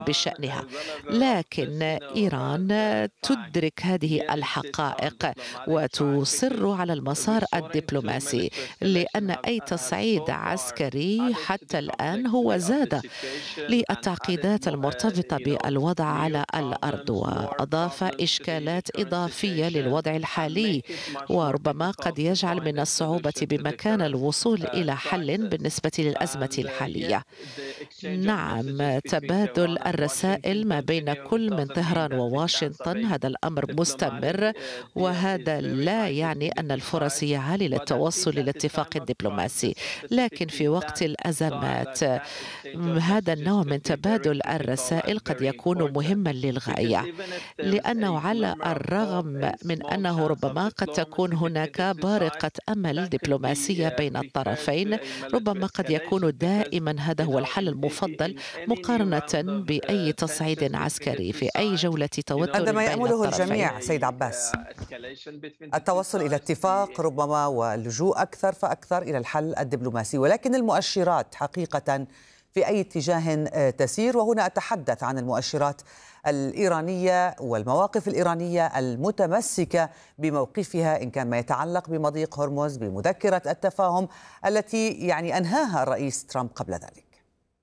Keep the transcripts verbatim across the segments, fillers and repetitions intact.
بشأنها، لكن إيران تدرك هذه الحقائق وتصر على المسار الدبلوماسي، لأن أي تصعيد عسكري حتى الآن هو زاد للتعقيدات المرتبطة بالوضع على الأرض، وأضاف إشكالات إضافية للوضع الحالي، وربما قد يجعل من الصعوبة بمكان الوصول إلى حل بالنسبة للأزمة الحالية. نعم، تبادل الرسائل ما بين كل من طهران وواشنطن هذا الأمر مستمر، وهذا لا يعني أن الفرص هي عالية للتوصل إلى اتفاق دبلوماسي، لكن في وقت الأزمات هذا النوع من تبادل الرسائل قد يكون مهما للغاية، لأنه على الرغم من أنه ربما قد تكون هناك بارقة أمل دبلوماسية بين الطرفين، ربما قد يكون دائما هذا هو الحل المفضل مقارنة بأي تصعيد عسكري في أي جولة هذا توتر ما بين يأمله الطرفين. الجميع سيد عباس، التوصل إلى اتفاق ربما واللجوء أكثر فأكثر إلى الحل الدبلوماسي، ولكن المؤشرات حقيقة في أي اتجاه تسير؟ وهنا أتحدث عن المؤشرات الإيرانية والمواقف الإيرانية المتمسكة بموقفها، إن كان ما يتعلق بمضيق هرمز، بمذكرة التفاهم التي يعني أنهاها الرئيس ترامب قبل ذلك.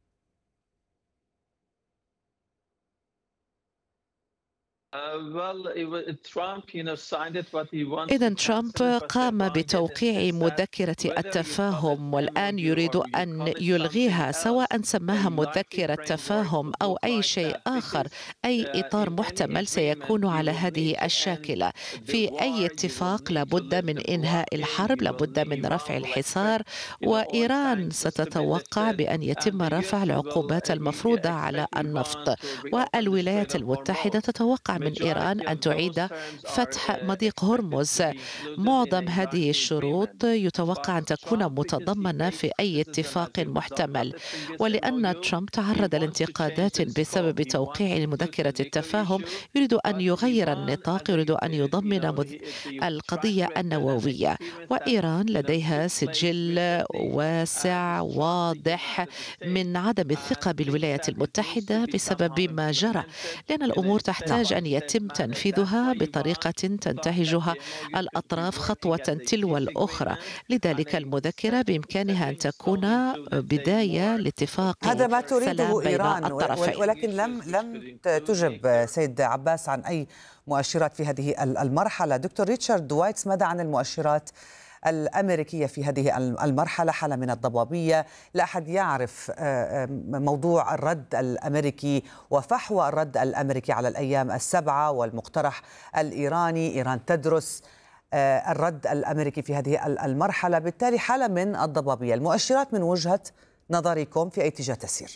إذن ترامب قام بتوقيع مذكرة التفاهم والآن يريد أن يلغيها، سواء سماها مذكرة تفاهم أو أي شيء آخر. أي إطار محتمل سيكون على هذه الشاكلة. في أي اتفاق لابد من إنهاء الحرب، لابد من رفع الحصار، وإيران ستتوقع بأن يتم رفع العقوبات المفروضة على النفط، والولايات المتحدة تتوقع من إيران أن تعيد فتح مضيق هرمز. معظم هذه الشروط يتوقع أن تكون متضمنة في أي اتفاق محتمل، ولأن ترامب تعرض لانتقادات بسبب توقيع مذكرة التفاهم يريد أن يغير النطاق، يريد أن يضمن مذ... القضية النووية، وإيران لديها سجل واسع واضح من عدم الثقة بالولايات المتحدة بسبب ما جرى، لأن الأمور تحتاج أن يتم تنفيذها بطريقة تنتهجها الأطراف خطوة تلو الأخرى. لذلك المذكرة بإمكانها أن تكون بداية لاتفاق هذا ما سلام تريده بين إيران، الطرفين. ولكن لم لم تجب سيد عباس عن أي مؤشرات في هذه المرحلة. دكتور ريتشارد وايتس، ماذا عن المؤشرات الأمريكية في هذه المرحلة؟ حالة من الضبابية، لا أحد يعرف موضوع الرد الأمريكي وفحوى الرد الأمريكي على الأيام السبعة والمقترح الإيراني. إيران تدرس الرد الأمريكي في هذه المرحلة، بالتالي حالة من الضبابية. المؤشرات من وجهة نظركم في أي اتجاه تسير؟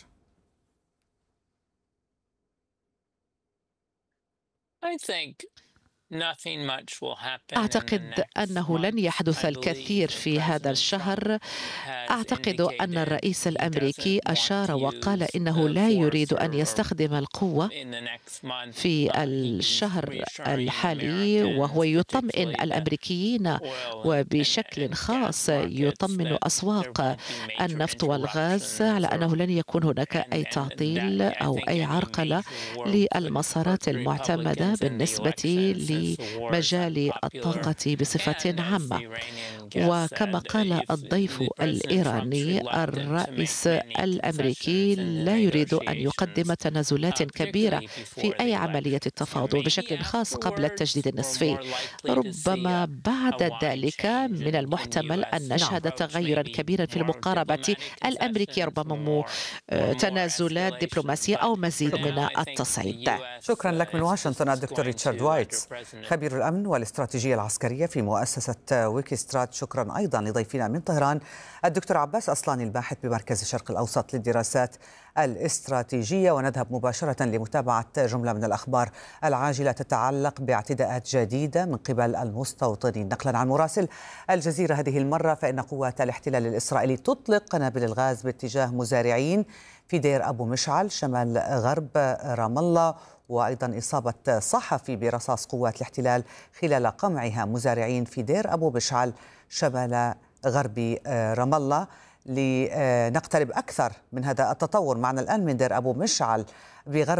I think nothing much will happen in the أعتقد next أنه لن month. يحدث I الكثير believe في هذا President الشهر. Trump has أعتقد أن الرئيس indicated he الأمريكي doesn't want أشار to وقال use إنه the لا force يريد or, أن or يستخدم القوة in the next month, في but he is الشهر reassuring الحالي، وهو Americans, يطمئن particularly the الأمريكيين oil and, and, وبشكل and gas خاص markets, يطمئن that there أسواق won't be major النفط والغاز على interruptions or أنه لن يكون هناك and, أي and that تعطيل I أو think أي any عرقلة major war could للمسارات hurt the المعتمدة Republicans in the بالنسبة election since the war is لمجال unpopular. الطاقة بصفة And as the عامة. Iranian guest وكما said, قال if الضيف the President Trump's الإيراني، reluctant to make الرئيس many الأمريكي concessions in the لا يريد أن يقدم negotiations, تنازلات uh, كبيرة particularly في before أي the عملية elections. Now, تفاوض، maybe وبشكل خاص قبل التجديد afterwards, we're النصفي. more likely to see ربما a, a بعد wide ذلك change من in, in المحتمل U S أن نشهد approach, تغيرا maybe كبيرا في more المقاربة diplomatic الأمريكية، concessions, ربما مو- more آه، or more تنازلات escalation. دبلوماسية But أو for مزيد من now, I think the التصعيد. U S شكرا لك من uh, is, واشنطن is الدكتور going ريتشارد to, under وايتس، President خبير الأمن والاستراتيجية العسكرية في مؤسسة ويكسترات. شكرا أيضا لضيفنا من طهران الدكتور عباس أصلاني، الباحث بمركز الشرق الأوسط للدراسات الاستراتيجية. ونذهب مباشرة لمتابعة جملة من الأخبار العاجلة تتعلق باعتداءات جديدة من قبل المستوطنين. نقلا عن مراسل الجزيرة هذه المرة، فإن قوات الاحتلال الإسرائيلي تطلق قنابل الغاز باتجاه مزارعين في دير أبو مشعل شمال غرب رام الله، وأيضا إصابة صحفي برصاص قوات الاحتلال خلال قمعها مزارعين في دير أبو مشعل شمال غرب رام الله. لنقترب أكثر من هذا التطور، معنا الآن من دير أبو مشعل بغرب